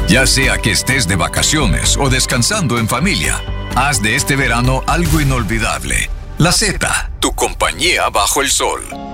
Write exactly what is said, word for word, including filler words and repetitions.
Ya sea que estés de vacaciones o descansando en familia, haz de este verano algo inolvidable. La Z, tu compañía bajo el sol.